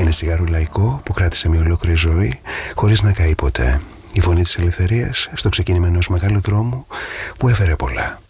Ένα τσιγάρο λαϊκό που κράτησε μια ολόκληρη ζωή χωρίς να καεί ποτέ. Η φωνή της ελευθερίας στο ξεκίνημα ενός μεγάλου δρόμου που έφερε πολλά.